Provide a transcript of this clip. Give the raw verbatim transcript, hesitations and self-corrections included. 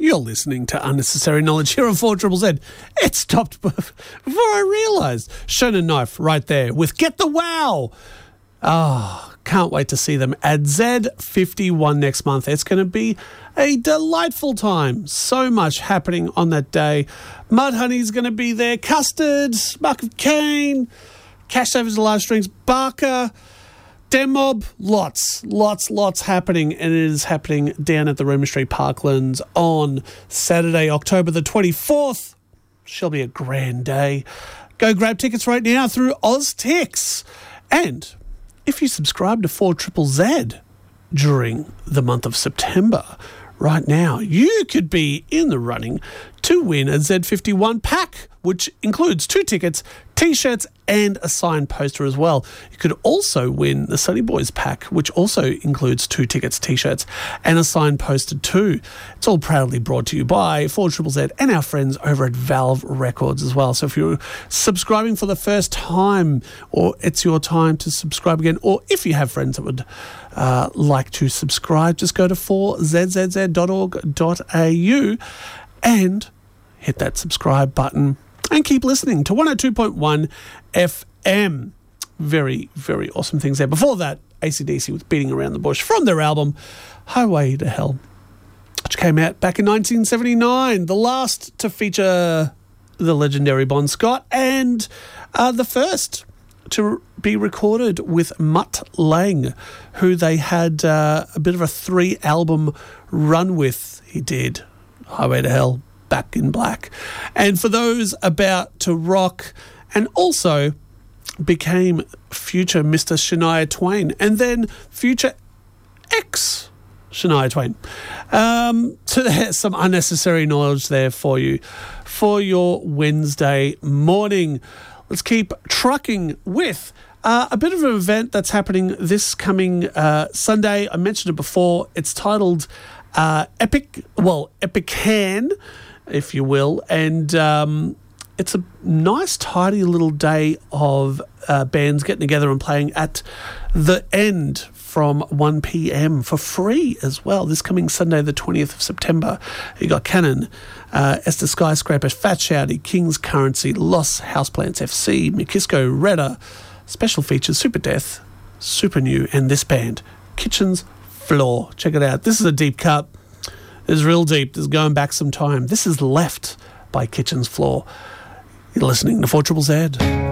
You're listening to Unnecessary Knowledge here on four Z Z. It stopped before I realised. Shonen Knife right there with Get the Wow. Oh, can't wait to see them at Z fifty-one next month. It's going to be a delightful time. So much happening on that day. Mudhoney's going to be there. Custard, Mark of Cain, Cash Savage the Large Strings, Barker, Demob, lots, lots, lots happening, and it is happening down at the Roma Street Parklands on Saturday, October the twenty-fourth. Shall be a grand day. Go grab tickets right now through OzTix. And if you subscribe to four Z Z during the month of September, right now, you could be in the running to win a Z fifty-one pack, which includes two tickets, T-shirts, and a signed poster as well. You could also win the Sunny Boys pack, which also includes two tickets, T-shirts, and a signed poster too. It's all proudly brought to you by four Z Z and our friends over at Valve Records as well. So if you're subscribing for the first time, or it's your time to subscribe again, or if you have friends that would uh, like to subscribe, just go to four z z z dot org dot a u and hit that subscribe button. And keep listening to one oh two point one F M. Very, very awesome things there. Before that, A C D C with Beating Around the Bush from their album Highway to Hell, which came out back in nineteen seventy-nine. The last to feature the legendary Bon Scott, and uh, the first to be recorded with Mutt Lange, who they had uh, a bit of a three-album run with. He did Highway to Hell, Back in Black, and For Those About to Rock, and also became future Mister Shania Twain, and then future ex Shania Twain. Um, so there's some unnecessary knowledge there for you for your Wednesday morning. Let's keep trucking with uh, a bit of an event that's happening this coming uh, Sunday. I mentioned it before. It's titled uh, Epic, well, Epican, if you will, and um, it's a nice, tidy little day of uh, bands getting together and playing at the End from one p.m. for free as well. This coming Sunday, the twentieth of September. You got Cannon, uh, Esther Skyscraper, Fat Shouty, King's Currency, Lost Houseplants F C, Mikisco, Redder, special features, Super Death, Super New, and this band, Kitchen's Floor. Check it out. This is a deep cut. This is real deep. This is going back some time. This is Left by Kitchen's Floor. You're listening to four Z Z.